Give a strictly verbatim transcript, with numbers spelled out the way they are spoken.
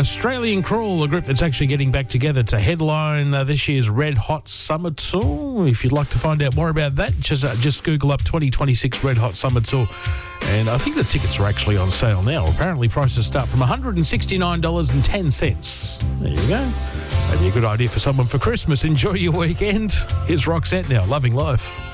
Australian Crawl, a group that's actually getting back together to headline uh, this year's Red Hot Summer Tour. If you'd like to find out more about that, just uh, just Google up twenty twenty-six Red Hot Summer Tour. And I think the tickets are actually on sale now. Apparently prices start from one hundred sixty-nine dollars and ten cents. There you go. Maybe a good idea for someone for Christmas. Enjoy your weekend. Here's Roxette now, Loving Life.